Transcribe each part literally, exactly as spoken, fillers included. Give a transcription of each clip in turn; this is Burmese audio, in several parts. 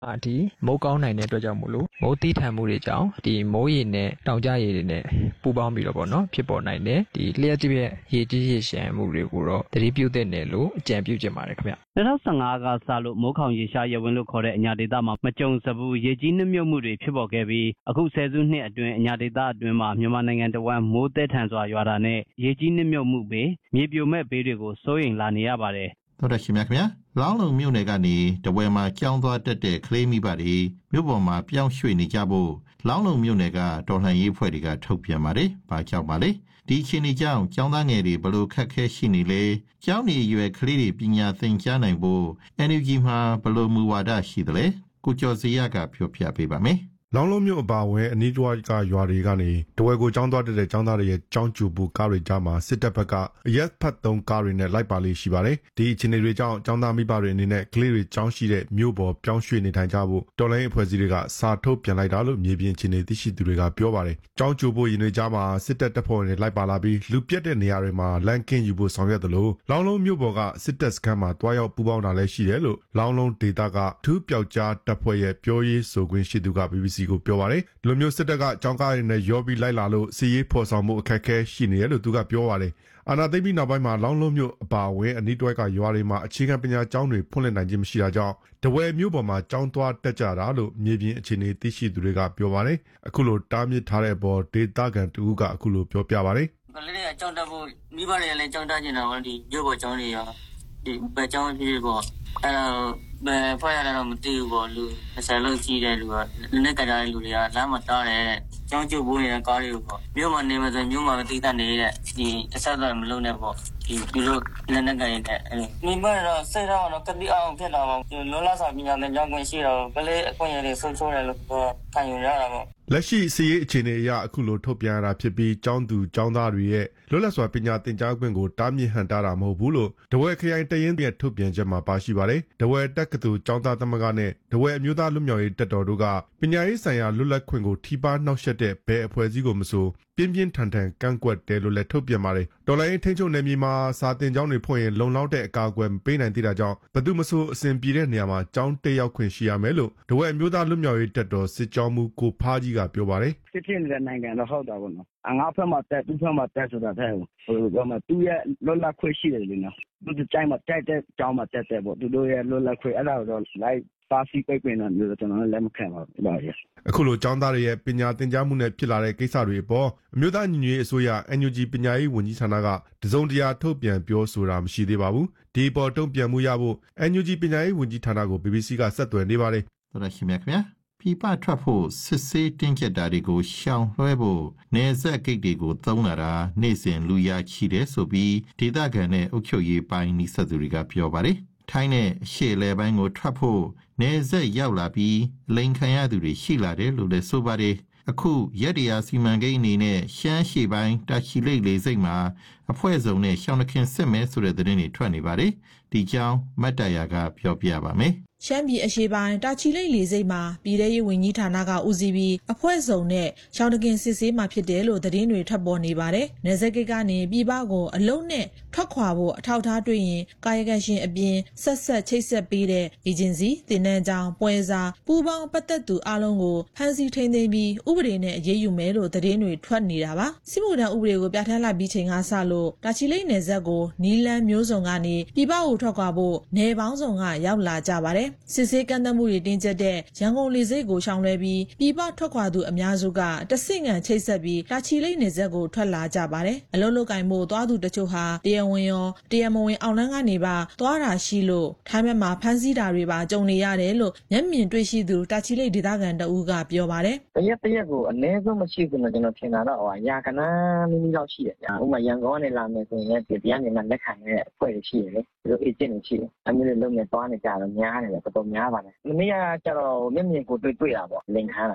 အာဒီမိုးကောင်းနိုင်တဲ့အတွက်ကြောင့်မို့လို့မိုးတီးထန်မှုတွေကြောင့်ဒီမိုးရေနဲ့တောင်ကျရေတွေနဲ့ပူပေါင်းပြီးတော့ပေါ့နော်ဖြစ်ပေါ်နိုင်တယ်ဒီလျှက်တစ်ပြက်ရေကြီးရေရှမ်းမှုတွေကိုတော့သတိပြုသင့်တယ်လို့အကြံပြုချင်ပါတယ်ခင်ဗျ၂၀၁၅ကစလို့မိုးခေါင်ရေရှားရေဝင်လို့ခေါ်တဲ့အညာဒေသမှာမကြုံစဘူးရေကြီးနှမြုပ်မှုတွေဖြစ်ပေါ်ခဲ့ပြီးအခုဆယ်စုနှစ်အတွင်းအညာဒေသအတွင်းမှာမြန်မာနိုင်ငံတဝန်းမိုးသည်းထန်စွာရွာတာနဲ့ရေကြီးနှမြုပ်မှုဘေးမြေပြိုမဲ့ဘေးတွေကိုစိုးရိမ်လာနေရပါတယ်တော်တော်ရှင်များခင်ဗျာလောင်းလုံမြို့နယ်ကနေတပွဲမှာကြောင်းသွားတက်တဲ့ကလေးမိဘတွေမြို့ပေါ်မှာပြောင်းရွှေ့နေကြဖို့လောင်းလုံမြို့နယ်ကတော်လှန်ရေးဖွဲ့တွေကထုတ်ပြန်ပါတယ်။ဘာကြောင့်ပါလဲ။ဒီချင်းဒီကြောင့်ကျောင်းသားငယ်တွေဘလို့ခက်ခဲရှိနေလဲ။ကျောင်းနေရွယ်ကလေးတွေပညာသင်ကြားနိုင်ဖို့ N U G မှာဘလို့မူဝါဒရှိတယ်လဲ။ကိုကျော်စရကပြောပြပေးပါမယ်။လောင်းလုံးမြို့အပါအဝင်အနီးတစ်ဝိုက်ကရွာတွေကနေတဝဲကိုကျောင်းသွားတဲ့ကျောင်းသားတွေရဲ့ကျောင်းကျူပူကားတွေကြားမှာစစ်တပ်ဘက်ကအရက်ဖတ်သုံးကားတွေနဲ့လိုက်ပါလေးရှိပါတယ်။ဒီအခြေအနေတွေကြောင့်ကျောင်းသားမိဘတွေအနေနဲ့ကလေးတွေကျောင်းရှိတဲ့မြို့ပေါ်ပြောင်းရွှေ့နေထိုင်ကြဖို့တော်လိုင်းအဖွဲ့အစည်းတွေကစာထုတ်ပြန်လိုက်တာလို့မြေပြင်အခြေအနေသိရှိသူတွေကပြောပါတယ်။ကျောင်းကျူပူရင်တွေကြားမှာစစ်တပ်တပ်ဖွဲ့တွေလိုက်ပါလာပြီးလူပြက်တဲ့နေရာတွေမှာလမ်းကင်းယူဖို့ဆောင်ရွက်သလိုလောင်းလုံးမြို့ပေါ်ကစစ်တပ်စခန်းမှာတွားရောက်ပူးပေါင်းတာလည်းရှိတယ်လို့လောင်းလုံးဒေသကထူးပျောက်ကြားတပ်ဖွဲ့ရဲ့ပြောရေးဆိုခွင့်ရှိသူက B B C ကိုပြောပါတယ်။လူမျိုးစစ်တပ်ကကြောင်းကားတွေနဲ့ရောပြီးလိုက်လာလို့စီရေးဖော်ဆောင်မှုအခက်အခဲရှိနေတယ်လို့သူကပြောပါတယ်။အာနာသိပြီးနောက်ပိုင်းမှာလောင်းလုံးမြို့အပါအဝင်အနီးတစ်ဝိုက်ကရွာတွေမှာအခြေခံပညာကျောင်းတွေဖွင့်လှစ်နိုင်ခြင်းမရှိတာကြောင့်တဝဲမြို့ပေါ်မှာကျောင်းသွားတက်ကြတာလို့မြေပြင်အခြေအနေသိရှိသူတွေကပြောပါတယ်။အခုလိုတားမြစ်ထားတဲ့အပေါ်ဒေသခံတူကအခုလိုပြောပြပါတယ်။ကလေးတွေကကျောင်းတက်ဖို့မိဘတွေကလည်းကျောင်းတက်နေတာပေါ့ဒီမြို့ပေါ်ကျောင်းတွေရောဒီဘယ်ကျောင်းဖြစ်ဖြစ်ပေါ့အဲ့တော့ဘယ်ဖွဲ့ရတာတော့မသိဘူးပေါ့လူအစလုံးကြီးတဲ့လူကလက်နဲ့ကြတဲ့လူတွေကလမ်းမှာတားတယ်ကျောင်းကျုပ်ပိုးနေတဲ့ကားတွေကိုပေါ့မြို့မှာနေမှဆိုမြို့မှာမသိတတ်နေတဲ့ဒီအဆက်အသွယ်မလုပ်နဲ့ပေါ့ဒီသူတို့လက်နဲ့ကြတဲ့အဲ့မိဘတော့စိတ်တော့တော့ကတိအောင်ဖြစ်လာပေါ့လောလာစာပညာနဲ့ကြောင်းခွင့်ရှိတော့ကလေးအခွင့်အရေးတွေဆုံးရှုံးတယ်လို့ခံယူရတာပေါ့လက်ရှိစီရေးအခြေအနေအရအခုလိုထုတ်ပြန်ရတာဖြစ်ပြီးကျောင်းသူကျောင်းသားတွေရဲ့လွတ်လပ်စွာပညာသင်ကြားခွင့်ကိုတားမြစ်ဟန်တားတာမဟုတ်ဘူးလို့တဝဲခရိုင်တရင်ရဲ့ထုတ်ပြန်ချက်မှာပါရှိပါတယ်။တဝဲတက္ကသိုလ်ကျောင်းသားသမဂ္ဂနဲ့တဝဲအမျိုးသားလူမျိုးရေးတပ်တော်တို့ကပညာရေးဆိုင်ရာလွတ်လပ်ခွင့်ကိုထိပါနှောက်ယှက်တဲ့ဘယ်အဖွဲ့အစည်းကိုမဆိုပြင်းပြင်းထန်ထန်ကန့်ကွက်တယ်လို့လည်းထုတ်ပြန်ပါတယ်။တော်လိုင်းထိန်းချုပ်နယ်မြေမှာစာတင်ကျောင်းတွေဖွင့်ရင်လုံလောက်တဲ့အကာအကွယ်မပေးနိုင်သေးတာကြောင့်ဘယ်သူမှမဆိုအစဉ်ပြေတဲ့နေရာမှာကျောင်းတက်ရောက်ခွင့်ရှိရမယ်လို့တဝဲအမျိုးသားလူမျိုးရေးတပ်တော်စစ်ကြောင်းမူကိုဖားကြီးကပြောပါတယ်။ဖြစ်ဖြစ်နေတဲ့နိုင်ငံတော့ဟုတ်တာပေါ့နော်။အငါဖက်မှာတက်သူဖက်မှာတက်ဆိုတာတဲ့ဟိုပြောမှာသူရဲ့လွတ်လပ်ခွင့်ရှိတယ်လေနော်။သူကြိုင်မှာတက်တဲ့ကျောင်းမှာတက်တဲ့ပေါ့သူတို့ရဲ့လွတ်လပ်ခွင့်အဲ့ဒါတော့လိုက်ပါစီပိတ်ပင်တာမျိုးကျွန်တော်လည်းမခံပါဘူးဗျာအခုလိုကျောင်းသားတွေရဲ့ပညာသင်ကြားမှုနဲ့ဖြစ်လာတဲ့ကိစ္စတွေအပေါ်အမျိုးသားညီညွတ်ရေးအစိုးရ N U G ပညာရေးဝန်ကြီးဌာနကတစုံတရာထုတ်ပြန်ပြောဆိုတာမရှိသေးပါဘူးဒီပေါ်တုံ့ပြန်မှုရဖို့ N U G ပညာရေးဝန်ကြီးဌာနကို B B C ကဆက်သွယ်နေပါတယ်တော်တော်ရှင်များခင်ဗျာပြပထွက်ဖို့စစ်ဆေးတင်းကျပ်တာတွေကိုရှောင်လွှဲဖို့နေဆက်ဂိတ်တွေကိုသုံးလာတာနေ့စဉ်လူရချီတယ်ဆိုပြီးဒေသခံနဲ့အုပ်ချုပ်ရေးပိုင်းနှိစက်သူတွေကပြောပါတယ်ထိုင်းနဲ့အရှေ့လဲပိုင်းကိုထွက်ဖို့နေဆက်ရောက်လာပြီးလိန်ခံရသူတွေရှိလာတယ်လို့လည်းဆိုပါတယ်အခုရက်တရာစီမံကိန်းအနေနဲ့ရှမ်းရှေ့ပိုင်းတာချီလိတ်လေစိတ်မှာအဖွဲ့စုံနဲ့ရှောင်းနှခင်စစ်မဲဆိုတဲ့သတင်းတွေထွက်နေပါတယ်ဒီကြောင်းမတ်တရာကပြောပြပါမယ်ရှမ်းပြည်အရှေ့ပိုင်းတာချီလိတ်လေစိတ်မှာပြည်ထရေးဝန်ကြီးဌာနကဦးစီးပြီးအဖွဲ့စုံနဲ့ရှောင်းတကင်စစ်ဆေးမှဖြစ်တယ်လို့သတင်းတွေထွက်ပေါ်နေပါတယ်။နယ်စပ်ဂိတ်ကနေပြည်ပကိုအလုံးနဲ့ထွက်ခွာဖို့အထောက်ထားတွေ့ရင်ကာယကံရှင်အပြင်ဆက်ဆက်ချိတ်ဆက်ပေးတဲ့အေဂျင်စီတင်နန်းကြောင်ပွဲစားပူပေါင်းပတ်သက်သူအလုံးကိုဖမ်းဆီးထိန်းသိမ်းပြီးဥပဒေနဲ့အရေးယူမယ်လို့သတင်းတွေထွက်နေတာပါ။စစ်မှုထမ်းဥပဒေကိုပြဋ္ဌာန်းလိုက်ပြီးချိန်ကစလို့တာချီလိတ်နယ်စပ်ကိုနီလန်းမျိုးစုံကနေပြည်ပကိုထွက်ခွာဖို့နယ်ပေါင်းစုံကရောက်လာကြပါတယ်။စစ်ဆေးကန့်သတ်မှုတွေတင်းကျပ်တဲ့ရန်ကုန်လေဆိပ်ကိုရှောင်လွှဲပြီးပြည်ပထွက်ခွာသူအများစုကတဆင့်ငံချိတ်ဆက်ပြီးတာချီလိတ်နယ်စပ်ကိုထွက်လာကြပါတယ်။အလုံးလုတ်ကင်ဖို့သွားသူတချို့ဟာတရားဝင်ရောတရားမဝင်အောင်လန်းကနေပါသွားတာရှိလို့ထိုင်းမှာဖမ်းဆီးတာတွေပါကြုံနေရတယ်လို့မျက်မြင်တွေ့ရှိသူတာချီလိတ်ဒေသခံတဦးကပြောပါတယ်။တရက်တရက်ကိုအနည်းဆုံးမရှိဘူးလို့ကျွန်တော်ထင်တာတော့ဟိုရာကနာမိမိလောက်ရှိတယ်။ဥပမာရန်ကုန်ကနေလာမယ်ဆိုရင်လည်းတရားနေမှာလက်ခံတဲ့အဖွဲ့တွေရှိတယ်လေ။သူတို့ agent တွေရှိတယ်။အမျိုးတွေလုံးနဲ့သွားနေကြတော့များတယ်တော်တော်များပါတယ်။မနေ့ကကျတော့မျက်မြင်ကိုတွေ့တွေ့တာပေါ့လင်ခန်းတာပေါ့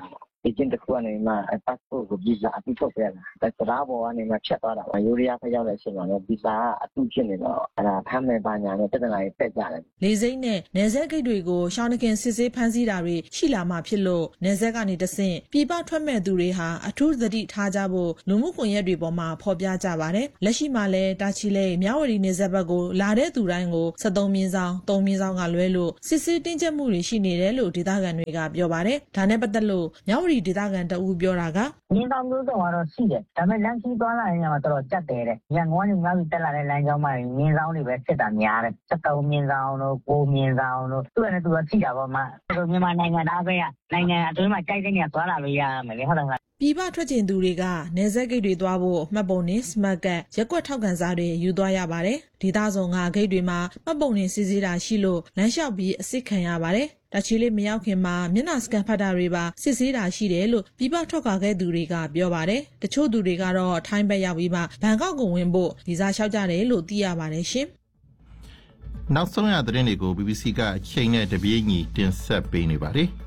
အေဂျင့်တစ်ခုကနေမှ passport ကို visa အတူထုတ်ပြလာ။ဒါတရားပေါ်ကနေမှဖြတ်သွားတာပါ။ယူရီးယားဖက်ရောက်တဲ့အချိန်မှာလည်း visa ကအတူဖြစ်နေတော့အဲ့ဒါဖမ်းမယ်ပါညာနဲ့ပြဿနာတွေတက်ကြတယ်။လေစိမ့်နဲ့နယ်စပ်ဂိတ်တွေကိုရှောင်းတခင်စစ်ဆေးဖမ်းဆီးတာတွေရှိလာမှဖြစ်လို့နယ်စပ်ကနေတဆင့်ပြည်ပထွက်မဲ့သူတွေဟာအထူးသတိထားကြဖို့လူမှုကွန်ရက်တွေပေါ်မှာဖော်ပြကြပါတယ်။လက်ရှိမှာလည်းတာချီလိတ်မြဝတီနယ်စပ်ဘက်ကိုလာတဲ့သူတိုင်းကိုစက်သုံးမြင်းဆောင်သုံးမြင်းဆောင်ကလွဲလို့စစ်ဆေးတင်းကျပ်မှုတွေရှိနေတယ်လို့ဒေသခံတွေကပြောပါတယ်။ဒါနဲ့ပတ်သက်လို့မြဝတီဒေသခံတအူးပြောတာကမြင်းဆောင်မျိုးစုံကတော့ရှိတယ်။ဒါပေမဲ့လမ်းကြီးသွားလာရင်တော့တော်တော်ကြက်တယ်တဲ့။ရန်ကုန်ကနေငါ့ပြီးတက်လာတဲ့လမ်းကြောင်းမှာမြင်းဆောင်တွေပဲစစ်တာများတယ်။စက်သုံးမြင်းဆောင်တို့ကိုမြင်းဆောင်တို့သူ့နဲ့သူကထိတာပေါ့မှ။ဆိုမြန်မာနိုင်ငံသားပဲကနိုင်ငံအတွင်းမှာကြိုက်တဲ့နေရာသွားလာလို့ရမယ်လေဟုတ်တယ်ပြည်ပထွက်ကျင်သူတွေကနယ်စပ်ဂိတ်တွေသွားဖို့မှတ်ပုံနဲ့စမတ်ကတ်ရက်ကွက်ထောက်ခံစာတွေယူသွားရပါတယ်။ဒေသဆောင်ကဂိတ်တွေမှာမှတ်ပုံနဲ့စစ်ဆေးတာရှိလို့လမ်းလျှောက်ပြီးအစစ်ခံရပါတယ်။တာချီလိတ်မရောက်ခင်မှာမျက်နှာစကန်ဖတ်တာတွေပါစစ်ဆေးတာရှိတယ်လို့ပြည်ပထွက်ခွာခဲ့သူတွေကပြောပါတယ်။တချို့သူတွေကတော့ထိုင်းဘက်ရောက်ပြီးမှဘန်ကောက်ကိုဝင်ဖို့ဗီဇာလျှောက်ကြတယ်လို့သိရပါတယ်ရှင်။နောက်ဆုံးရသတင်းတွေကို ဘီဘီစီကအချိန်နဲ့တပြေးညီတင်ဆက်ပေးနေပါတယ်။